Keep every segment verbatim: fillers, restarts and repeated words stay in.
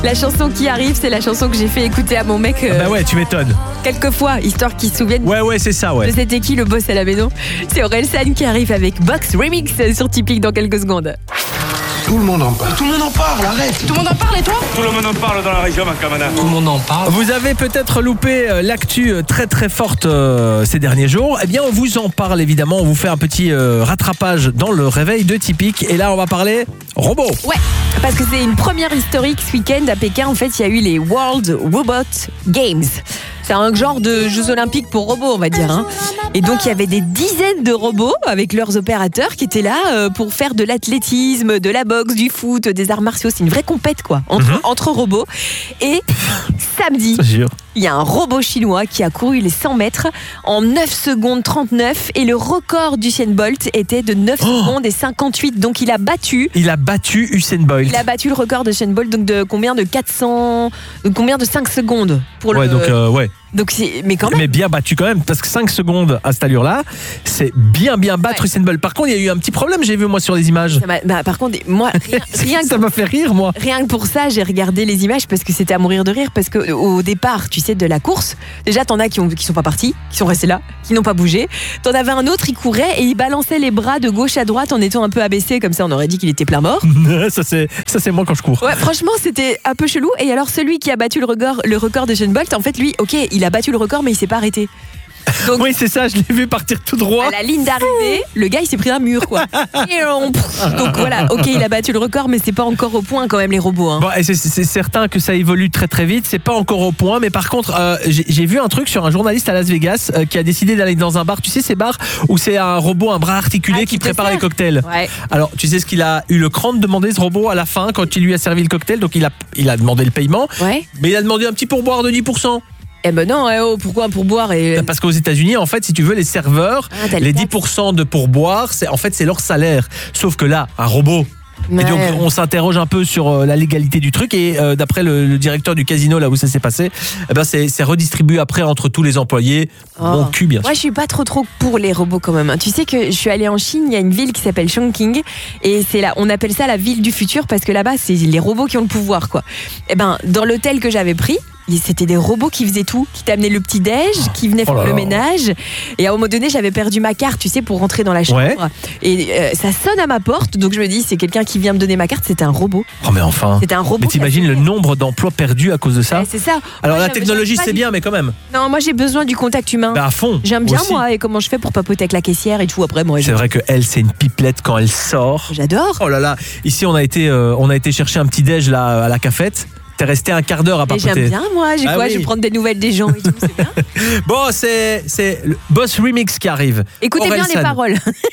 La chanson qui arrive, c'est la chanson que j'ai fait écouter à mon mec euh, Ah bah ouais, tu m'étonnes. quelques fois, histoire qu'il se souvienne Ouais, ouais, c'est ça, ouais. de c'était qui le boss à la maison. C'est Orelsan qui arrive avec Box Remix sur Tipeee dans quelques secondes. Tout le monde en parle. Tout le monde en parle, arrête. Tout le monde en parle et toi? Tout le monde en parle dans la région, ma camana. Tout le monde en parle. Vous avez peut-être loupé euh, l'actu euh, très très forte euh, ces derniers jours. Eh bien, on vous en parle évidemment. On vous fait un petit euh, rattrapage dans le réveil de Typique. Et là, on va parler robots. Ouais, parce que c'est une première historique ce week-end à Pékin. En fait, il y a eu les World Robot Games. C'est un genre de Jeux Olympiques pour robots, on va dire. Hein. Et donc, il y avait des dizaines de robots avec leurs opérateurs qui étaient là euh, pour faire de l'athlétisme, de la boxe, du foot, des arts martiaux. C'est une vraie compète, quoi, entre, Mhm. entre robots. Et samedi, Je jure. il y a un robot chinois qui a couru les cent mètres en neuf secondes trente-neuf. Et le record d'Usain Bolt était de neuf Oh. secondes et cinquante-huit. Donc, il a battu... Il a battu Usain Bolt. Il a battu le record de Usain Bolt, donc de combien de quatre cents, de combien de cinq secondes pour Ouais, le. donc, euh, ouais. donc c'est, mais quand même. Mais bien battu quand même, parce que cinq secondes à cette allure-là, c'est bien bien battre Ouais. Usain Bolt. Par contre, il y a eu un petit problème, j'ai vu moi sur les images. Ça m'a- bah, par contre, moi, rien, rien que, Ça m'a fait rire, moi. rien que pour ça, j'ai regardé les images parce que c'était à mourir de rire. Parce que au départ, tu sais, de la course, déjà t'en as qui ont, qui sont pas partis, qui sont restés là, qui n'ont pas bougé. T'en avais un autre, il courait et il balançait les bras de gauche à droite en étant un peu abaissé, comme ça, on aurait dit qu'il était plein mort. ça c'est ça c'est moi quand je cours. Ouais, franchement, c'était un peu chelou. Et alors, celui qui a battu le record, le record de Usain Bolt, en fait, lui, ok, il a battu le record, mais il s'est pas arrêté. Donc, Oui, c'est ça, je l'ai vu partir tout droit. à la ligne d'arrivée, le gars il s'est pris un mur quoi. Et on- Donc voilà, ok, il a battu le record, mais c'est pas encore au point quand même les robots. Hein. Bon, et c'est, c'est certain que ça évolue très très vite, c'est pas encore au point, mais par contre, euh, j'ai, j'ai vu un truc sur un journaliste à Las Vegas euh, qui a décidé d'aller dans un bar, tu sais ces bars où c'est un robot, un bras articulé Ah, qui qui te prépare sert. les cocktails. Ouais. Alors, tu sais ce qu'il a eu le cran de demander ce robot à la fin quand il lui a servi le cocktail, donc il a, il a demandé le paiement, Ouais. mais il a demandé un petit pourboire de dix pour cent. Eh ben non, eh oh, pourquoi un pourboire et... Parce qu'aux États-Unis, en fait, si tu veux, les serveurs, Ah, t'as les les taxes. dix pour cent de pourboire, c'est, en fait, c'est leur salaire. Sauf que là, un robot. Ouais. Et donc, on s'interroge un peu sur euh, la légalité du truc. Et euh, d'après le, le directeur du casino, là où ça s'est passé, eh ben, c'est, c'est redistribué après entre tous les employés. Oh. Bon cul, bien sûr. Moi, je suis pas trop trop pour les robots quand même. hein. Tu sais que je suis allée en Chine, il y a une ville qui s'appelle Chongqing et c'est là, on appelle ça la ville du futur parce que là-bas, c'est les robots qui ont le pouvoir, quoi. Et ben, dans l'hôtel que j'avais pris, c'était des robots qui faisaient tout, qui t'amenaient le petit déj, qui venaient Oh faire là le là. ménage. Et à un moment donné, j'avais perdu ma carte, tu sais, pour rentrer dans la chambre. Ouais. Et euh, ça sonne à ma porte, donc je me dis, c'est quelqu'un qui vient me donner ma carte. C'était un robot. Oh, mais enfin. C'était un robot. Mais qui a t'imagines le sonné. nombre d'emplois perdus à cause de ça? Ouais, c'est ça. Alors, Moi, la j'aime- technologie, j'aime pas c'est du- bien, mais quand même. Non, moi j'ai besoin du contact humain. Bah, à fond. J'aime bien aussi. moi et comment je fais pour papoter avec la caissière et tout. Après, moi, C'est je- vrai que elle, c'est une pipelette quand elle sort. j'adore. Oh là là. Ici, on a été, euh, on a été chercher un petit déj là à la cafette. T'es resté un quart d'heure à Et j'aime papoter. bien moi. J'ai Ah quoi oui. Je vais prendre des nouvelles des gens et tout. C'est bien. Bon, c'est, c'est le Boss Remix qui arrive. Écoutez bien les Orelsan. paroles.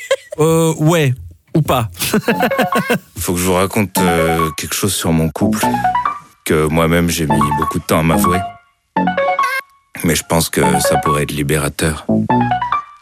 Euh, ouais, ou pas. Faut que je vous raconte euh, quelque chose sur mon couple que moi-même j'ai mis beaucoup de temps à m'avouer. Mais je pense que ça pourrait être libérateur.